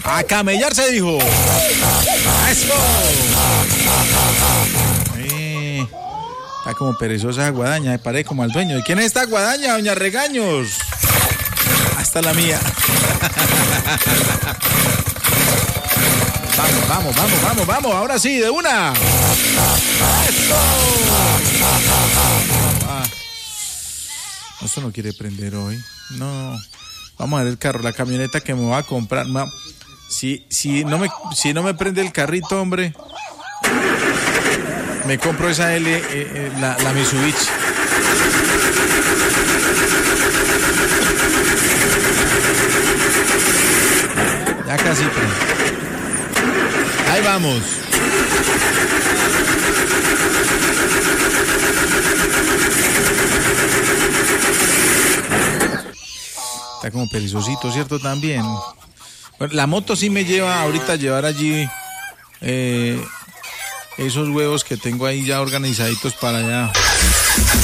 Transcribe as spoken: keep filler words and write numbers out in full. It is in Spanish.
A camellar se dijo. Eso. Eh, está como perezosa esa guadaña, me parece como al dueño. ¿De quién es esta guadaña, doña Regaños? Hasta la mía. Vamos, vamos, vamos, vamos, vamos. Ahora sí, de una. Eso. Ah. Esto no quiere prender hoy. No. Vamos a ver el carro, la camioneta que me voy a comprar. Si, si, no me, si no me prende el carrito, hombre, me compro esa L, eh, eh, la, la Mitsubishi. Ya casi prende. Ahí vamos. Está como perezosito, ¿cierto? También. Bueno, la moto sí me lleva ahorita a llevar allí eh, esos huevos que tengo ahí ya organizaditos para allá.